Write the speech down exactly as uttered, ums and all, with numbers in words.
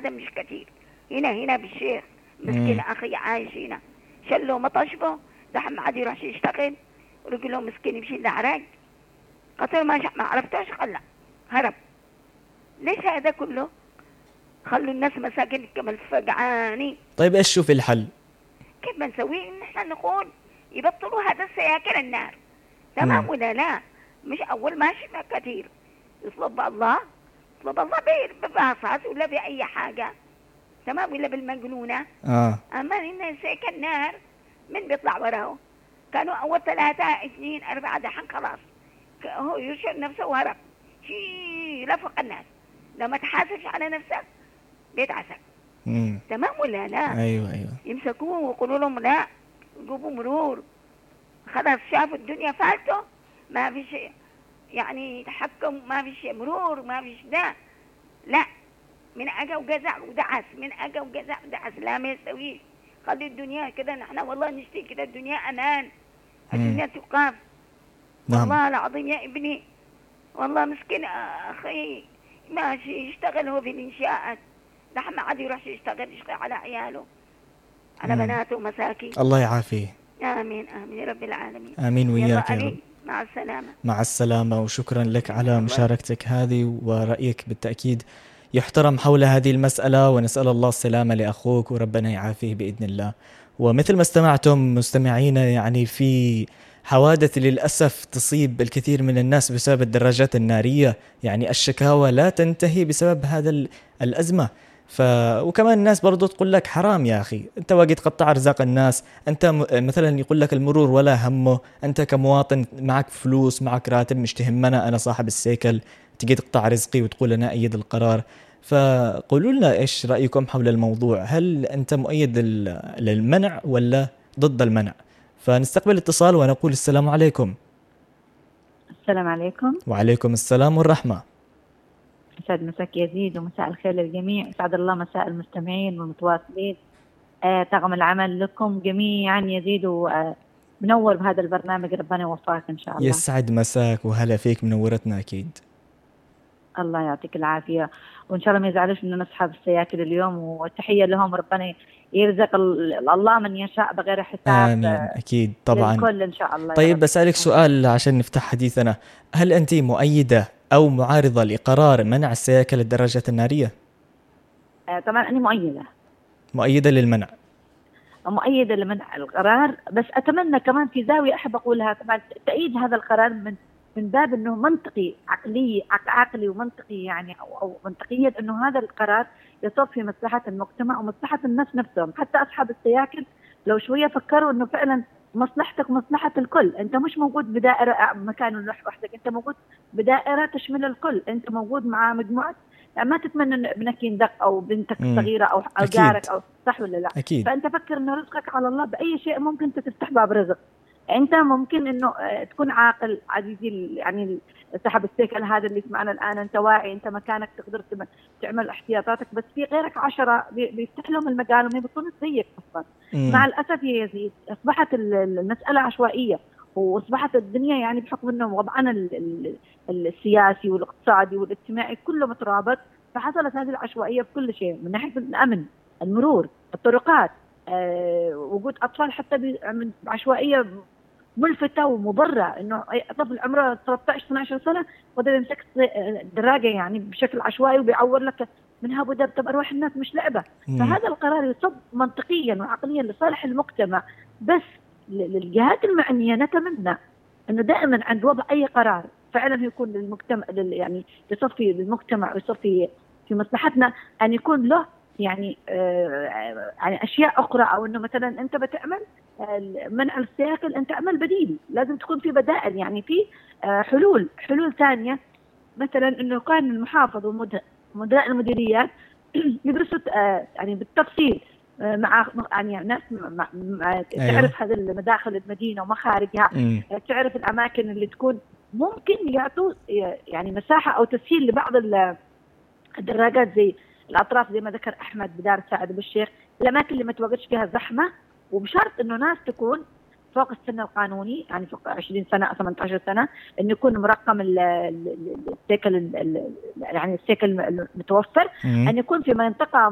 هذا مش كثير. هنا هنا بالشيخ مسكين أخي عايش هنا، شلوا مطشبه دحم عاد يروح يشتغل، ورجله مسكين يمشي لعراق قصر ما ما عرفتوش خلا هرب. ليش هذا كله؟ خلوا الناس مساكين كمان فقعاني. طيب ايش شوف الحل؟ كيف بنسوي؟ ان احنا نقول يبطلوا هذا السياكل النار، تمام ولا لا؟ مش اول ماشي ما كثير يطلب الله، يطلب الله بباصات ولا بأي حاجة، تمام، ولا بالمجنونة. اه اما ان سياكل النار من بيطلع وراه؟ كانوا اول ثلاثة اثنين اربعة دحين خلاص هو يشير نفسه وهرب شي لفق الناس. لما تحاسبش على نفسك بيتعسك. مم. تمام ولا لا؟ ايوه ايوه يمسكوه ويقولوا لهم لا، يجيبوا مرور، خلاص شافوا الدنيا فاتوا، ما في شيء يعني يتحكم، ما في شيء مرور، ما في شيء ده. لا، من اجا وجزع ودعس، من اجا وجزع ودعس، لا ما يستويش. خلي الدنيا كده، نحن والله نشتي كده الدنيا امان، الدنيا تقاف. نعم. والله العظيم يا ابني، والله مسكين اخي ماشي يشتغل هو في الانشاءات، لحم عاد يروح يشتغل يشتغل على عياله، على مم. بناته مساكين. الله يعافيه. آمين آمين يا رب العالمين. آمين وياك يا رب. مع السلامة. مع السلامة، وشكرا لك على مشاركتك هذه، ورأيك بالتأكيد يحترم حول هذه المسألة، ونسأل الله السلامة لأخوك وربنا يعافيه بإذن الله. ومثل ما استمعتم مستمعين، يعني في حوادث للأسف تصيب الكثير من الناس بسبب الدراجات النارية، يعني الشكاوى لا تنتهي بسبب هذا الأزمة. ف... وكمان الناس برضو تقول لك حرام يا أخي، أنت واجد تقطع أرزاق الناس، أنت م... مثلا يقول لك المرور ولا همه، أنت كمواطن معك فلوس معك راتب، مش تهمنا أنا صاحب السيكل تجي تقطع رزقي وتقول أنا أيد القرار. فقولوا لنا إيش رأيكم حول الموضوع، هل أنت مؤيد للمنع ولا ضد المنع؟ فنستقبل اتصال ونقول السلام عليكم. السلام عليكم. وعليكم السلام والرحمة. يسعد مساك يزيد ومساء الخير للجميع. يسعد الله مساء المستمعين والمتواصلين. آه طاقم العمل لكم جميعا يزيد ومنور بهذا البرنامج، ربنا يوفقك إن شاء الله. يسعد مساك وهلا فيك، منورتنا أكيد. الله يعطيك العافية، وإن شاء الله ما يزعلوش إننا نصحى بالسياكل اليوم، والتحية لهم، ربنا يرزق الله من يشاء بغير حساب. آمين أكيد طبعا للكل إن شاء الله. طيب بسألك سؤال عشان نفتح حديثنا، هل أنت مؤيدة أو معارضة لقرار منع السياكل الدراجات النارية؟ آه طبعا أنا مؤيدة مؤيدة للمنع مؤيدة لمنع القرار، بس أتمنى كمان في زاوية أحب أقولها، طبعا تأييد هذا القرار من من باب أنه منطقي عقلي عقلي ومنطقي، يعني أو, أو منطقية أنه هذا القرار يصب في مصلحة المجتمع ومصلحة الناس نفسهم. حتى أصحاب السياكل لو شوية فكروا أنه فعلا مصلحتك مصلحة الكل، أنت مش موجود بدائرة مكان وحدك، أنت موجود بدائرة تشمل الكل، أنت موجود مع مجموعة، يعني ما تتمنى أن ابنك يندق أو بنتك الصغيرة أو, أو جارك أو صح ولا لا؟ أكيد. فأنت فكر أنه رزقك على الله، بأي شيء ممكن أنت تفتح باب رزق. أنت ممكن إنه تكون عاقل عزيزي، يعني صاحب السيكل هذا اللي يسمعنا الآن، أنت واعي، أنت مكانك تقدر تعمل احتياطاتك، بس في غيرك عشرة بيفتح لهم المجال وما يبطون زيك أصلا. مع الأسف يا يزيد أصبحت المسألة عشوائية، وأصبحت الدنيا يعني بحكم إنه وضعنا السياسي والاقتصادي والاجتماعي كله مترابط، فحصلت هذه العشوائية بكل شيء، من ناحية الأمن، المرور، الطرقات، أه، وجود أطفال حتى بعشوائية ملفتة ومضرة، إنه طفل عمره ثلاثة عشر اثنا عشر سنة وده يمسك دراجة يعني بشكل عشوائي وبيعور لك منها بدر، طب أرواح الناس مش لعبة. مم. فهذا القرار يصب منطقيا وعقليا لصالح المجتمع، بس للجهات المعنية نتمنى إنه دائما عند وضع أي قرار فعلا يكون للمجتمع، يعني يصفي للمجتمع ويصفي في مصلحتنا، أن يكون له يعني آه يعني أشياء أخرى، أو إنه مثلا أنت بتعمل آه منع السياكل، أنت عمل بديل، لازم تكون في بدائل، يعني في آه حلول حلول ثانية، مثلا إنه كان المحافظ ومدراء المديريات يدرسوا آه يعني بالتفصيل آه مع يعني ناس مع مع تعرف هذه المداخل المدينة ومخارجها، آه تعرف الأماكن اللي تكون ممكن يعطوا يعني مساحة أو تسهيل لبعض الدراجات، زي الأطراف زي ما ذكر أحمد بدار سعد بالشيخ، الأماكن اللي ما توقفش فيها زحمة، وبشرط إنه ناس تكون فوق السن القانوني، يعني فوق عشرين سنة أو ثمانية عشر سنة، إنه يكون مرقم السيكل يعني السيكل المتوفر، أن يكون في منطقة